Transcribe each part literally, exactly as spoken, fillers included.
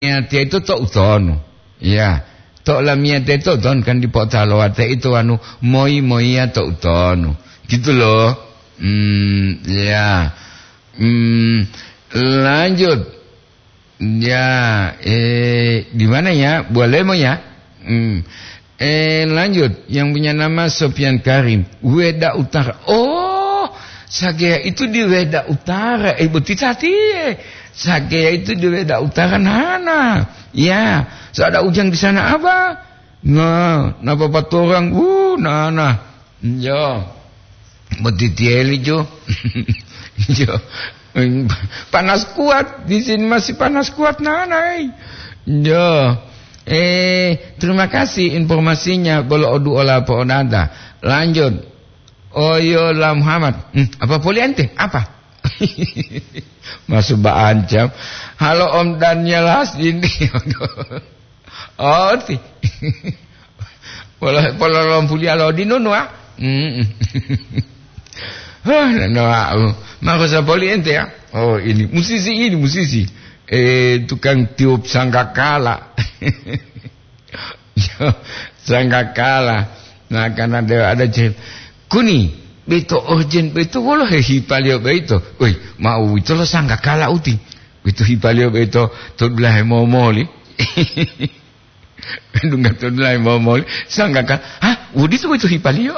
Miate itu tok utono. Ya. Tok la miate itu utono kan di potalawate itu anu moi moi ya tok utono. Gitu loh. Hmm, ya. Hmm, lanjut. Ya, eh di mana ya? Boleh mau ya? Hmm. Eh lanjut, yang punya nama Sofyan Karim, Weda Utara. Oh, Sagea itu di Weda Utara. Eh betul tadi. Sagea itu di Weda Utara nana. Ya, so ada ujang di sana apa? Nah, napa patorang? Uh, nana. Ya. Betul tieli jo. Jo. Panas kuat di sini masih panas kuat nanai. Ya. Eh, terima kasih informasinya. Boleh odu olah apa onada. Lanjut. Oyola Muhammad. Hmm, apa poliante? Apa? Masuk ba ancam. Halo Om Daniel Hasdini. Oh, ti. Boleh boleh lompuli alo di nono ah. Hmm. Hah, no, Marco Sapoliente ya. Oh, ini musisi ini musisi. Eh, tukang tiup sangkakala. Sangkakala. Nah, karena ada ada cerita. Kuni, beto urgent beto wala hipalio beto. Oi, mau itu lo sangkakala uti. Beto hipalio beto todlah momoli. Dunga todlah momoli sangkakala. Hah, udi tu beto hipalio.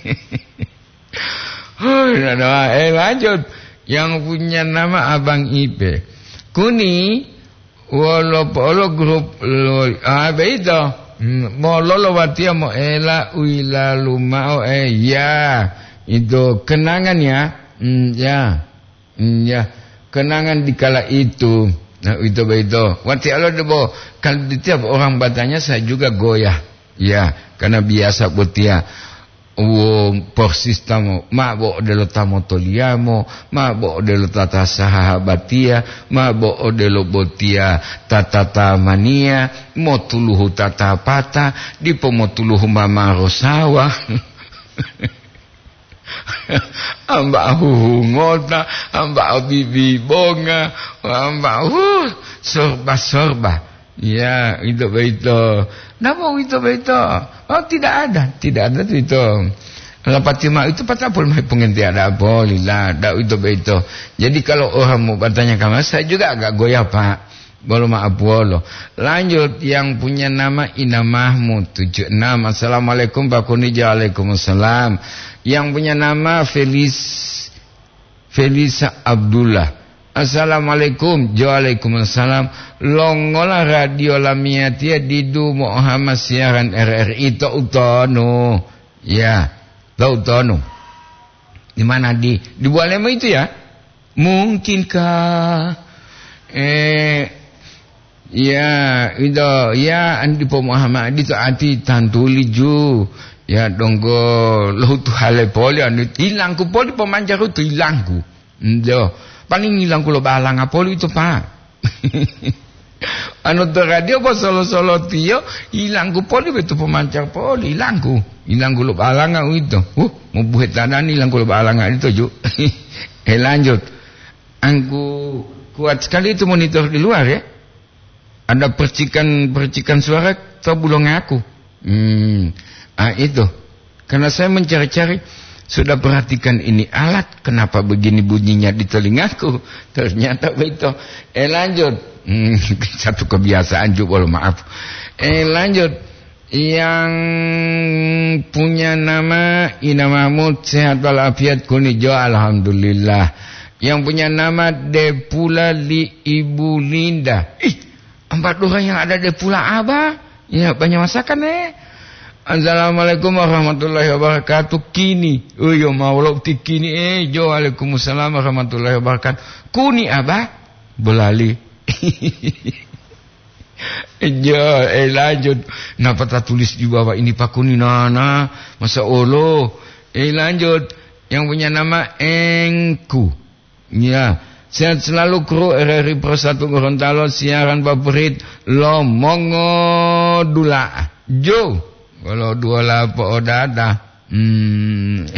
Oh, nah, eh lanjut. Yang punya nama Abang Ipe. Kuni walo polo grup lo ah beito. Mo lolo watia mo ela uila lumao eh ya. Itu kenangan ya. Hmm, ya. Hmm, ya. Kenangan di kala itu. Nah, itu beito. Wati alo debo kalau di tiap orang batanya saya juga goyah. Ya, karena biasa butia. Wong persistamo mabo dello tamo toliamo mabo dello tata sahabatia mabo dello botia tata mania motuluhu tata pata dipo motuluhu mama rosawa amba hu ngota amba bibi bonga amba hu sorba sorba. Ya, itu beito. Nama itu beito. Oh, tidak ada, tidak ada itu. Lapat cuma itu patah pun pengen tiada boleh lah, dak itu beito. Jadi kalau orang mau bertanya kamu, saya juga agak goyah Pak. Boleh maaf bolo. Lanjut yang punya nama Ina Mahmud tujuh enam. Assalamualaikum Pak Kunija. Waalaikumsalam. Yang punya nama Felis Felisa Abdullah. Assalamualaikum. Waalaikumsalam. Longola radio lamiatia didu Muhammad siaran R R I to utono. Ya, to utono. Di mana di di Bualema itu ya? Mungkinkah eh ya itu ya andi po Muhammad itu ati tantuli ju. Ya donggo lutu hale poli anu hilangku poli pemancar itu hilangku. Ndo. Paling hilang kulo balang apolo itu Pak. Anu to radio po solo-solo tio hilang ku poli betu pemancar poli hilang ku. Hilang kulo balang itu. Uh, mau buat tanan hilang kulo balang itu ju. Eh lanjut. Angku kuat sekali itu monitor di luar ya. Ada percikan-percikan suara terbulung aku. Hmm. Ah itu. Karena saya mencari-cari. Sudah perhatikan ini alat, kenapa begini bunyinya di telingaku? Ternyata begitu. Eh lanjut. Hmm, satu kebiasaan juga, maaf. Eh lanjut. Yang punya nama Ina Mahmud sehat walafiat kunijo alhamdulillah. Yang punya nama Depula Li Ibu Linda. Ih, empat orang yang ada Depula Abah. Ya banyak masakan eh. Assalamualaikum warahmatullahi wabarakatuh. Kini, oh yo mau lo kini eh jo waalaikumsalam warahmatullahi wabarakatuh. Kuni abah belali. Jo eh lanjut. Napa tak tulis di bawah ini Pak Kuni nana masa olo. Eh lanjut. Yang punya nama Engku. Ya. Sehat selalu kru R R I Pro satu Gorontalo siaran favorit Lomongo Dula. Jo. Kalau dua lapo odada. Hmm.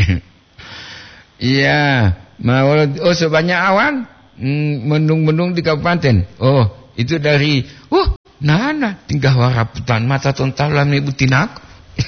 Iya. Oh sebanyak awan. Hmm, mendung-mendung di kabupaten. Oh itu dari. Uh nana tinggal waraputan mata tontalan ibu tinak.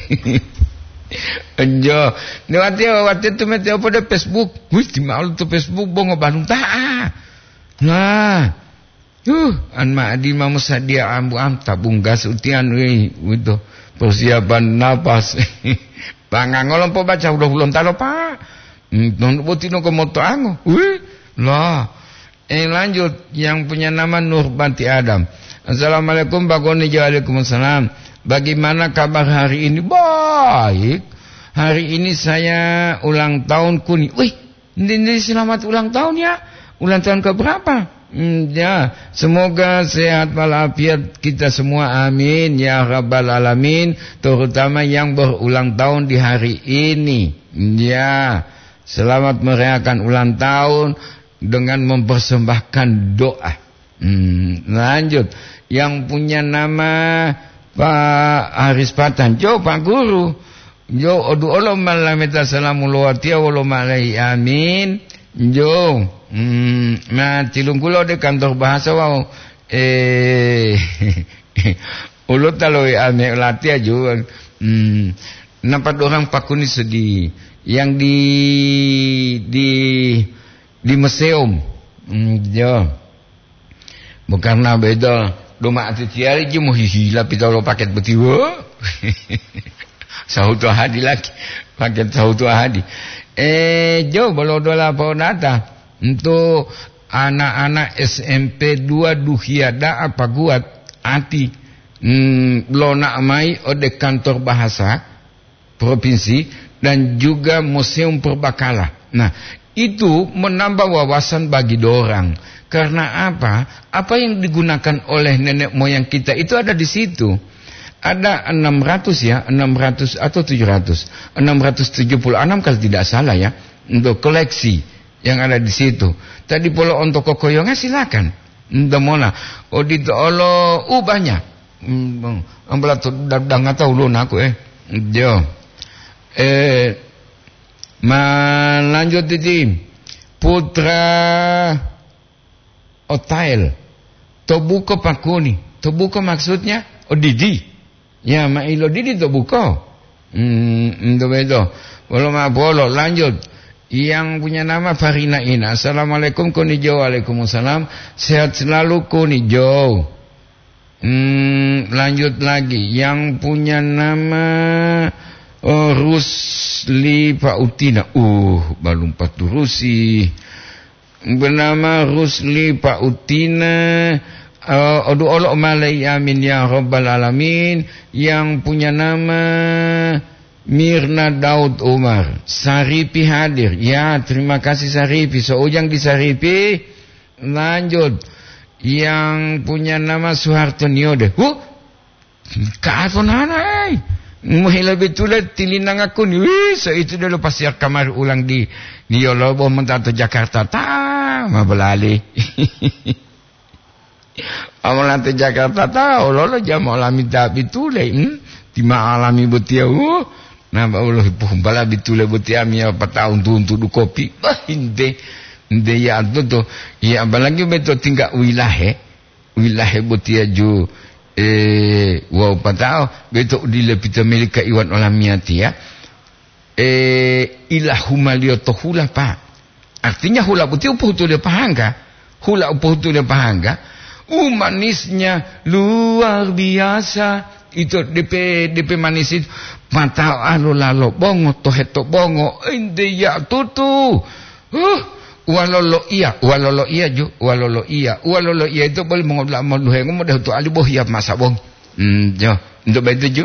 Enjo, ni wati wati tu mete pada Facebook. Wih, di malu tu Facebook bongo Bandung ta. Nah. Uh, an ma di mamu sadia ambu am tabung gas utian we itu persiapan napas. Pangangolong po baca udah belum talo Pak. Non botino ke moto ango. Wih, lah. Eh lanjut yang punya nama Nurbanti Adam. Assalamualaikum Pak Goni, waalaikumsalam. Bagaimana kabar hari ini? Baik. Hari ini saya ulang tahun Kuni. Wih, ini selamat ulang tahun ya. Ulang tahun ke berapa? Hmm, ya, semoga sehat walafiat kita semua, amin ya rabbal alamin. Terutama yang berulang tahun di hari ini. Ya, selamat merayakan ulang tahun dengan mempersembahkan doa. Hmm, lanjut, yang punya nama Pak Haris Patan, Jo Pak Guru, Jo odu olo malameta salamu luatia walo malai amin, Jo, hmm, nah tilungkulo de kantor bahasa wow, eh, ulo taloi ame latia Jo, hmm, nampak orang Pakuni sedih, yang di di di museum, hmm, Jo, bukan na beda. Doma ati tiari je mo hihila pitalo paket betiwa. Sautu hadi lagi. Paket sautu hadi. Eh jo bolo dola ponata. Untuk anak-anak S M P dua Duhiada apa guat ati hmm, lo nak mai ode kantor bahasa provinsi dan juga museum perbakala. Nah, itu menambah wawasan bagi dorang. Karena apa? Apa yang digunakan oleh nenek moyang kita itu ada di situ. Ada enam ratus ya, enam ratus atau tujuh ratus. enam ratus tujuh puluh enam kalau tidak salah ya, untuk koleksi yang ada di situ. Tadi polo untuk kokoyongnya silakan. Ndak mona. Oh di olo uh banyak. Hmm, ambelat dah enggak tahu lu aku eh. Jo. Eh melanjut di Putra Otail, Tobuko Pakuni, Tobuko maksudnya Odidi, ya mailo Didi Tobuko, hmm, itu bedo, belum apa lanjut, yang punya nama Farina Ina, assalamualaikum Kunijo, waalaikumsalam, sehat selalu Kunijo, hmm, lanjut lagi, yang punya nama oh, Rusli Pautina, uh, balum patu Rusi. Bernama Rusli Pak Utina, uh, odu olok malai amin ya rabbal alamin. Yang punya nama Mirna Daud Umar, Saripi hadir. Ya, terima kasih Saripi. Seujang di Saripi. Lanjut, yang punya nama Suharto Niode. Huh, kaafon hanai. Mahila betulah tilinang aku ni. Wih, so itu dulu pasti kamar ulang di di Yolobo mentato Jakarta. Ta, mabelali. Amalante Jakarta ta, lolo jam alami ta bitule. Hmm? Di alami betia. Uh, nah, Allah pumbala bitule betia mi apa tahun tu untuk du kopi. Bah, inde. Inde ya tu tu. Ya apalagi betul tinggal wilayah. Wilayah betia ju eh wow patao beto dilepita milika iwan olamiati ya eh ilahuma lioto hula pa artinya hula putih upuh tu dia pahangga hula upuh tu dia pahangga uh manisnya luar biasa itu D P D P manis itu patao alo lalo bongo toheto bongo inde ya tutu uh walolo iya walolo iya ju walolo iya walolo iya itu boleh mengolah meluhe ngomo dah tu ali boh ya masa bong hmm jo untuk begitu ju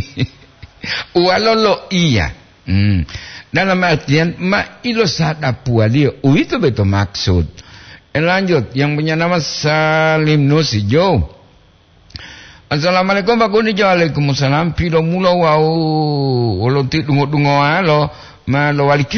walolo iya hmm dalam artian ma ilo sada pualio uh, itu betul maksud. Eh, lanjut yang punya nama Salim Nusi jo. Assalamualaikum Pak Guni, waalaikumsalam. Pilo mula wau walo ti dungo-dungo alo malo walike.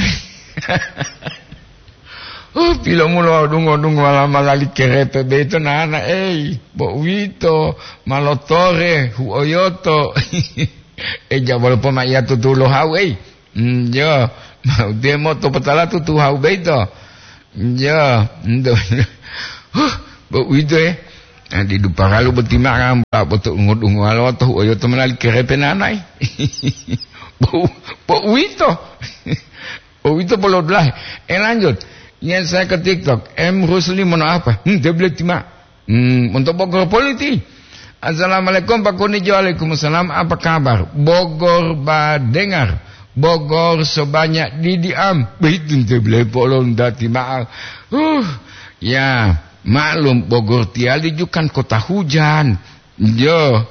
Oh, pilo mulo dungo-dungo ala malali kerepe beto na ana eh bo wito malotore huoyoto eh ja bolo poma ya tutulo hau eh mm, yo mau demo to petala tutu hau beto yo ndo oh bo wito eh di dupa kalau betima ngambak betul ngodung walo tuh oyo temenali kerepenanai bau bau itu bau itu belum lah. Eh lanjut, yang saya ke TikTok M Rusli mau apa? Hmm, dia beli tima. Hmm, untuk Bogor politik. Assalamualaikum Pak Kuni, waalaikumsalam. Apa kabar? Bogor badengar. Bogor sebanyak didiam. Begitu dia beli polong dati maal. Uh, ya maklum Bogor tiali juga kan kota hujan. Jo.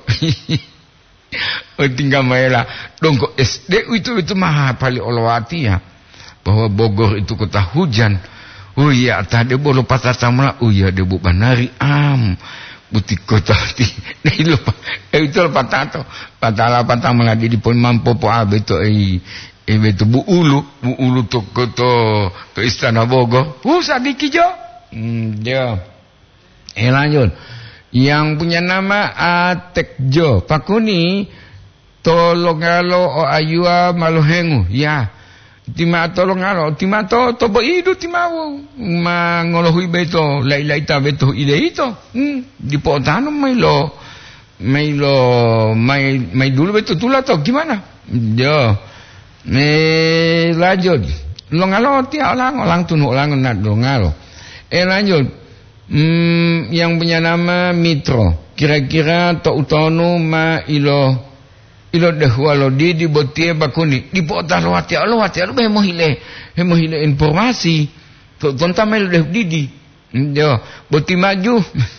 Tinggal maela. Dongko S D itu itu mah paling olowati ya. Bahwa Bogor itu kota hujan. Oh iya tadi bolo patah tamla. Oh iya debu banari am. Butik kota ti. Nah lupa. Eh itu patah to. Patah la patah meladi di pon mampo po abe to eh eh beto bu ulu, bu ulu to kota to istana Bogor. Uh sadiki jo. Hmm jo. Eh lanjut. Yang punya nama Atekjo. Pak Kuni tolongalo o ayua malohengu. Ya. Tima tolongalo, tima to to bo idu timau. Mangolohui beto, lai-lai ta beto ide ito. Hmm, di potano may lo. May lo, may may dulu beto tula to gimana? Jo. Me lanjut. Longalo ti olang olang tunu olang na longalo. Eh lanjut. Hmm, yang punya nama Mitro. Kira-kira to utono ma ilo ilo dehwalo di di botie bakuni di potar wati alo wati alo hemo hile hemo hile informasi to tonta mel deh didi yo boti maju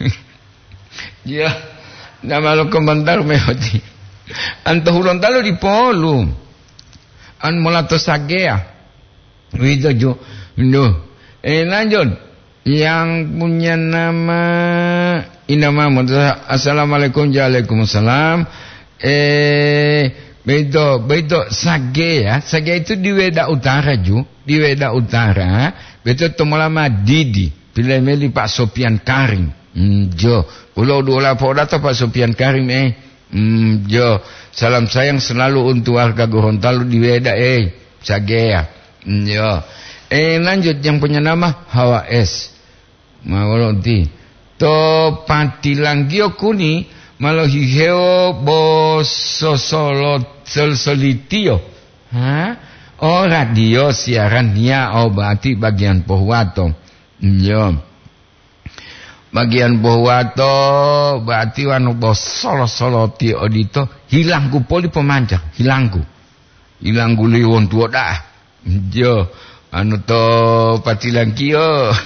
ya nama lo komentar mehoti anto hulon talo di polu an molato sagea wido jo no eh lanjut yang punya nama inama assalamualaikum waalaikumsalam. Eh, bedo, bedo sage ya, sage itu di Weda Utara ju, di Weda Utara, bedo tomolama Didi, pilih meli Pak Sopian Karim, hmm, jo, ulo dua lapor data Pak Sopian Karim eh, hmm, jo, salam sayang selalu untuk warga Gorontalo di Weda eh, sage ya, hmm, jo, eh lanjut yang punya nama Hawa S, mawalonti, to Patilanggio Kuni. Malo hiheo boso solo solitio. Ha? Oh radio siaran ya oh berarti bagian Pohuwato. Yo. Bagian Pohuwato berarti wanu boso solo tio odito hilangku poli pemancar, hilangku. Hilangku liwon tua dah. Yo. Anu to Patilangkio.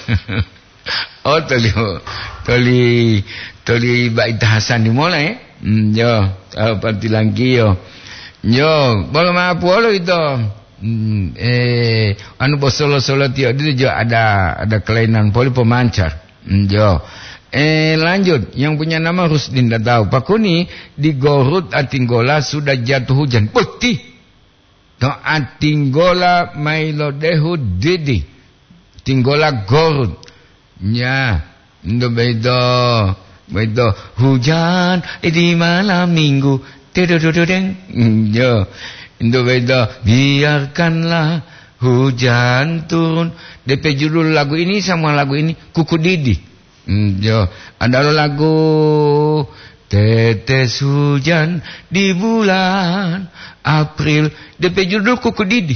Oh toli toli toli baita Hasan dimulai hmm, yo Patilangki yo yo boleh maaf lo itu hmm, eh anu bosolo solo tio itu jo ada ada kelainan poli pemancar hmm, yo eh lanjut yang punya nama Rusdin dah tahu Pak Kuni di Gorut Atinggola sudah jatuh hujan putih to Atinggola Mailo Dehu Didi Tinggola Gorut ya ndo bedo bedo hujan di malam minggu tidududeng yo ndo bedo biarkanlah hujan turun. D P judul lagu ini sama lagu ini Kuku Didi yo ada lagu tetes hujan di bulan April D P judul Kuku Didi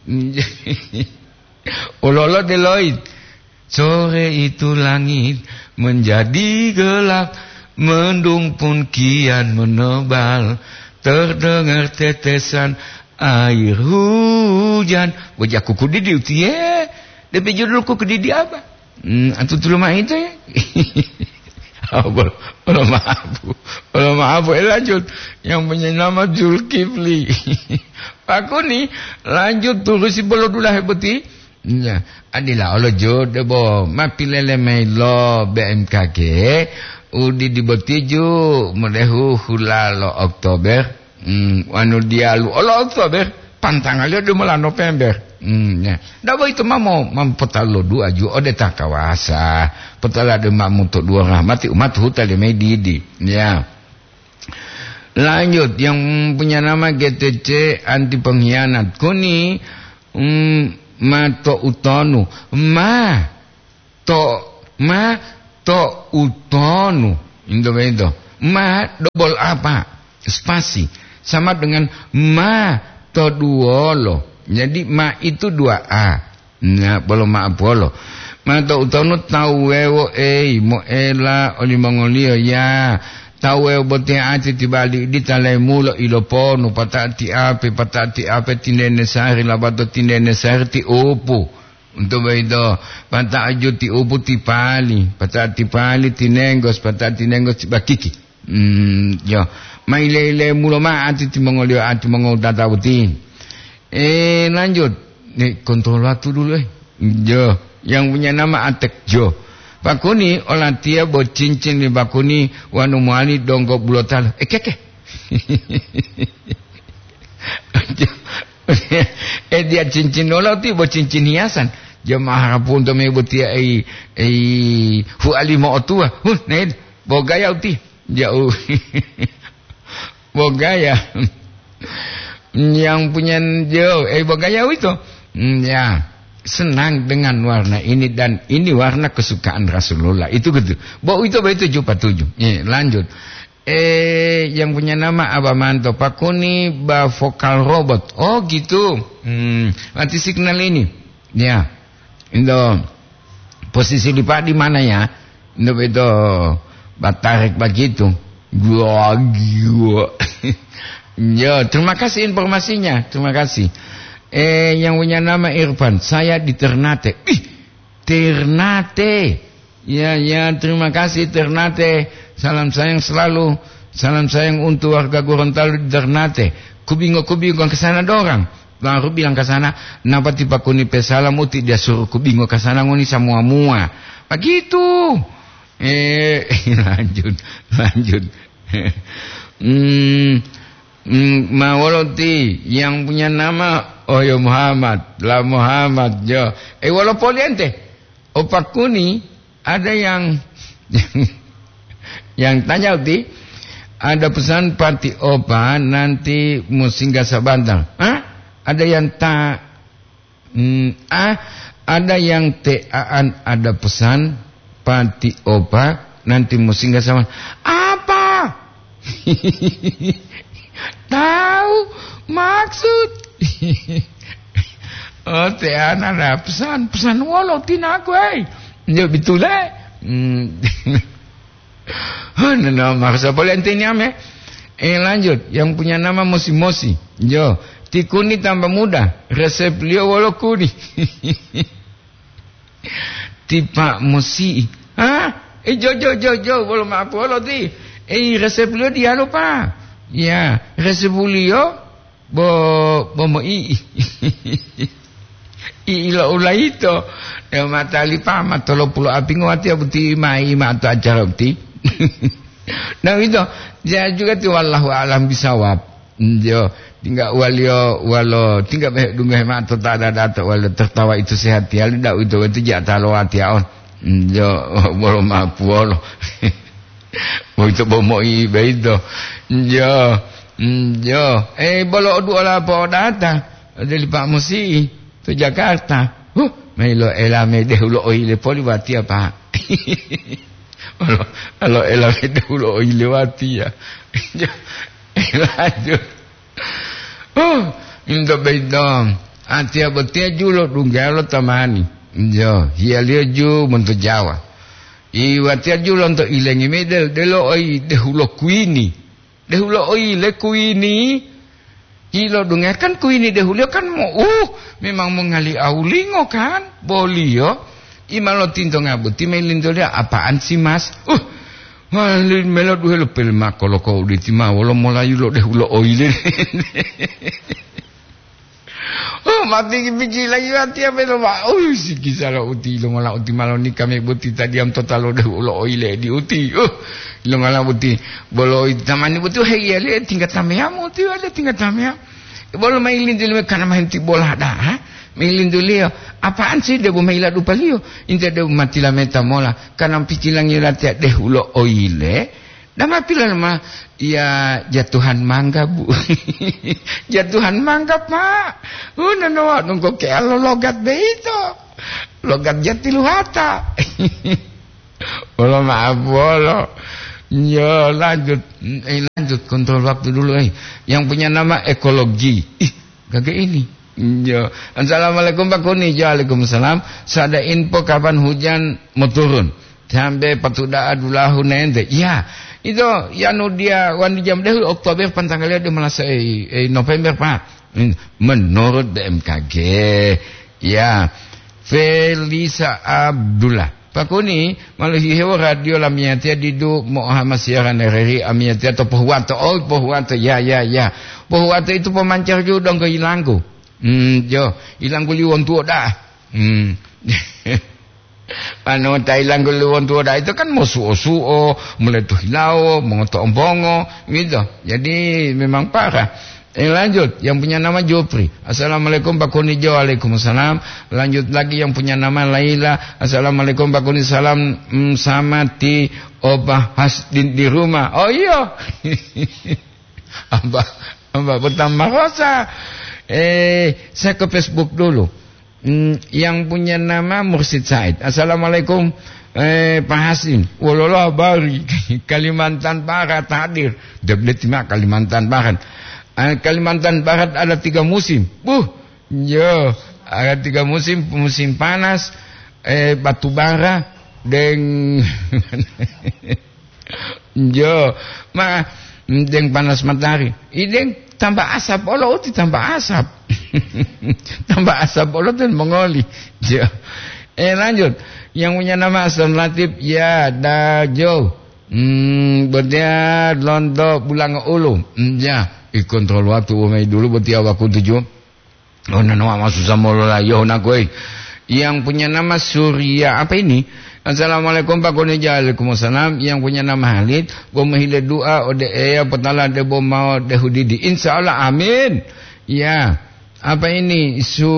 ololo Deloitte. Sore itu langit menjadi gelap, mendung pun kian menebal, terdengar tetesan air hujan. Wajah Kuku Didi itu ya. Tapi judul Kuku Didi apa? Hmm, antu tu rumah itu ya. Apa? Allah maaf. Allah maaf. Eh, lanjut. Yang punya nama Zulkifli. Pak Kuni lanjut tulis si bolodulah hebeti. Ya, adilah Allah jodoh bo, mapilele melo B M K G, udi dibotiju medehu hulalo Oktober, hmm, anu dialu Allah Oktober, pantang aja di malah November, hmm, ya, dah itu mamo mampetalo dua ju, ode tak kawasa, petala de mamu untuk dua rahmati umat hutali medidi, ya. Lanjut yang punya nama G T C anti pengkhianat, Kuni, hmm. Ma to utonu ma to ma to utonu Itu itu. Ma double apa? Spasi. Sama dengan ma to duolo. Jadi ma itu dua a. Nah, bolo ma bolo. Ma to utono tau wewo e mo ela oli mongolio ya. Tau wewo bote ati tibali di talai mulo ilopono patati ape patati ape tinene sari labato tinene sari ti opo. Untuk itu patah aju ti upu ti pali patah ti pali ti nenggos patah ti nenggos ti bakiki hmm yo mai lele mulo ma ati ti mongolio ati mongol data butin eh lanjut nih kontrol waktu dulu eh yo yang punya nama Atek Jo Bakuni olah tia bo cincin ni Bakuni wanu muali donggo bulotal eh keke eh dia cincin olah ti bo cincin hiasan jemaah pun tu me butia ai ai fu ali mo tua huh ned bogaya uti jauh bogaya yang punya jauh eh bogaya itu ya senang dengan warna ini dan ini warna kesukaan Rasulullah itu gitu bo itu begitu jupa tujuh ya, lanjut eh yang punya nama Abamanto Pakuni ba vokal robot oh gitu hmm mati signal ini ya Indo posisi lipat di mana ya? Indo itu batarik begitu. Gua gua. Ya, terima kasih informasinya. Terima kasih. Eh yang punya nama Irfan, saya di Ternate. Ih, Ternate. Ya, ya, terima kasih Ternate. Salam sayang selalu. Salam sayang untuk warga Gorontalo di Ternate. Kubingo-kubingo ke sana dorang. Baru bilang ke sana, napa tiba kuni pesalam uti dia suruh kubingo ke sana nguni semua mua. Begitu. Eh, lanjut, lanjut. hmm, hmm, Mawaloti yang punya nama oh ya Muhammad, lah Muhammad jo. Eh walau poliente, opak kuni ada yang yang tanya uti, ada pesan parti opa nanti musingga sabandang. Hah? Ada yang ta hmm, ah ada yang taan ada pesan panti opa nanti musingga sama apa tahu maksud oh taan ada pesan pesan walau tina aku eh ya betul eh hmm. oh no maksud boleh intinya me eh lanjut yang punya nama Mosi Mosi jo Tikuni tambah mudah, resep beliau walau kuni. Tipak musi, ah, eh jo jo jo jo, walau maaf walau ti, eh resep beliau dia lupa, ya resep beliau bo bo mo i, i ilo ulai itu, yang mata lipa mata lo pulau api ngawati abuti mai mata acara abuti. Nah itu, dia juga tu wallahu alam bisawab, jo. Tinggal walio walo tinggal be dunga mak to tak ada data walo tertawa itu sehat ya dak itu itu jak talo ati aon jo bolo mapu bolo mo itu bomo i beido jo jo eh bolo dua la po data dari Pak Musi to Jakarta huh melo elame de ulo oile poli wati apa kalau kalau elame de ulo oile wati ya lanjut oh, indo beidom. Atia betia julo dunggalo tamani. Jo, hiya liyo ju untuk Jawa. I watia julo untuk ilengi medel delo oi dehulo kuini. Dehulo oi le kuini. Hilo dunga kan kuini dehulo kan mau uh memang mengali aulingo kan. Bolio. Imalo tinto ngabuti melindo dia apaan sih Mas? Uh Malin melo dua lo pelma kalau kau di timah walau mulai lo deh ulo oile. Oh mati biji lagi mati apa lo mak? Oh si kisah lo uti lo malah uti malah ni kami buti tadi am total lo deh ulo oile di uti. Oh lo malah buti bolo taman ni buti hei ya le tingkat tamia muti ada tingkat tamia. Bolo mailin dulu karena main ti bola dah. Mailin dulu apaan sih dia bumaila dupa liyo inte dia mati la meta mola karena pikilang ila tiak deh ulo oile nama pila nama ya jatuhan mangga bu jatuhan mangga pak uh nanawa nunggu ke alo logat beito logat jati luhata bolo maaf bolo Ya lanjut, eh lanjut kontrol waktu dulu eh. Yang punya nama ekologi. Ih, kagak ini. Ya. Assalamualaikum Pak Kuni. Waalaikumsalam. Sada info kapan hujan mau turun. Sampai patuda adulahu nente. Ya, itu yang dia wani jam dahulu Oktober pantanggalnya dia malah eh, eh November Pak. Menurut B M K G. Ya. Felisa Abdullah. Pak Kuni, malah hihewa radio lamiatia didu Muhammad siaran R R I amiatia atau pohwata. Oh, pohwata. Ya, ya, ya. Pohwata itu pemancar juga dong ke hilangku. Hmm, jo, hilangku liwon tua dah. Hmm. Pano Thailand ku liwon tua dah itu kan mau suo-suo, mulai tuh hilau, mau tombongo, gitu. Jadi memang parah. Eh lanjut, yang punya nama Jopri. Assalamualaikum Pak Kuni. Waalaikumsalam. Lanjut lagi yang punya nama Laila. Assalamualaikum Pak Kuni. Salam mm, sama ti Obah Hasdin di rumah. Oh iya. Abah, Abah pertama rasa. Eh, saya ke Facebook dulu. Mm, yang punya nama Mursid Said. Assalamualaikum eh Pak Hasim. Wallah bari Kalimantan Barat hadir. Debletima Kalimantan Barat. Kalimantan Barat ada tiga musim. Buh, yo, ada tiga musim, musim panas, eh batu bara, deng, yo, mah, deng panas matahari. Ideng tambah asap, Allah uti tambah asap, tambah asap Allah dan mengoli. Yo, eh lanjut, yang punya nama Aslam Latif, ya, Dajo, hmm, berdia Londo Bulang Ulu, hmm, ya. I kontrol waktu umai dulu berarti awakku tujuh. Oh nama masuk sama lo lah yo nak gue. Yang punya nama Surya apa ini? Assalamualaikum Pak Kuni. Waalaikumsalam. Yang punya nama Halid. Gue menghilai doa ode ya petala de bom mau de hudidi. Insyaallah amin. Ya. Apa ini? Su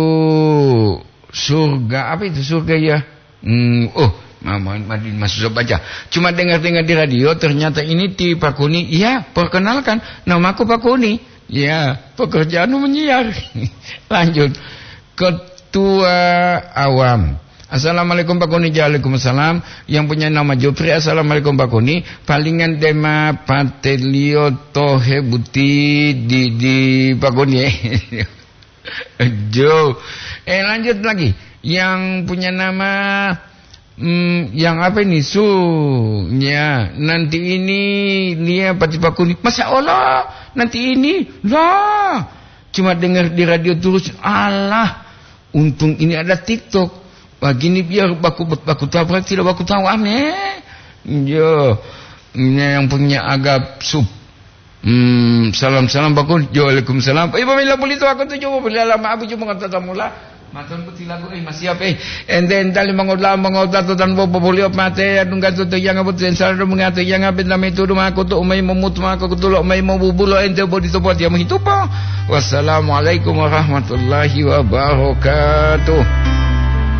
surga apa itu surga ya? Hmm, oh Mama Madin masuk baca. Cuma dengar-dengar di radio ternyata ini di Pak Kuni. Iya, perkenalkan namaku Pak Kuni. Ya, pekerjaan menyiar. Lanjut. Ketua Awam. Assalamualaikum Pak Kuni. Waalaikumsalam. Yang punya nama Jopri. Assalamualaikum Pak Kuni. Palingan dema patelio tohe buti di di Pak Kuni. Jo. Eh lanjut lagi. Yang punya nama Hmm, yang apa ini su ya nanti ini dia pati Pak Kuni. Masa Allah nanti ini lah cuma dengar di radio terus. Allah untung ini ada TikTok begini biar baku baku tabrak tidak baku tahu aneh. Yo ini yang punya agap sub. Hmm, salam salam Pak Kuni. Waalaikumsalam. Eh pamila polito aku tu coba bila lama aku cuma kata tamula. Maton putih lagu eh masih apa eh and then tali mangodla mangodla tu tan bobo bolio mate adung gato tu yang abut sen sar mengate yang abet lami tu rumah aku tu umai memut aku tu lo umai membubulo ente bodi support yang menghitupa. Wassalamualaikum warahmatullahi wabarakatuh.